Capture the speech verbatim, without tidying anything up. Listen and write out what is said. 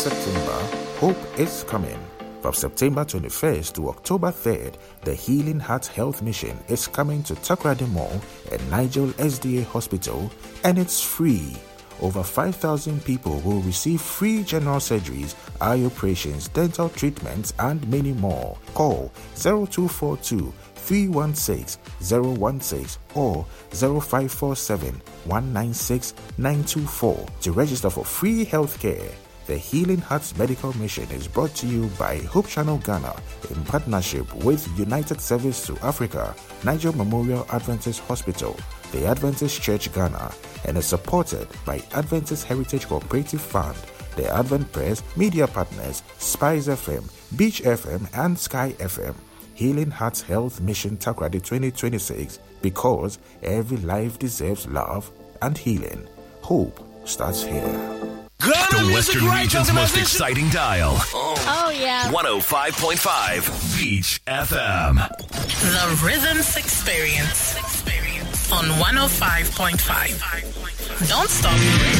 September, Hope is Coming. From September twenty-first to October third, the Healing Heart Health Mission is coming to Takoradi Mall at Nigel S D A Hospital, and it's free. Over five thousand people will receive free general surgeries, eye operations, dental treatments, and many more. Call zero two four two, three one six, zero one six or zero five four seven, one nine six, nine two four to register for free healthcare. The Healing Hearts Medical Mission is brought to you by Hope Channel Ghana in partnership with United Service to Africa, Niger Memorial Adventist Hospital, the Adventist Church Ghana, and is supported by Adventist Heritage Cooperative Fund, the Advent Press, media partners, Spice F M, Beach F M, and Sky F M. Healing Hearts Health Mission Takoradi twenty twenty-six, because every life deserves love and healing. Hope starts here. The Western Region's most exciting dial. Oh, oh yeah. one oh five point five Beach F M. The Rhythms Experience on one oh five point five. Don't stop.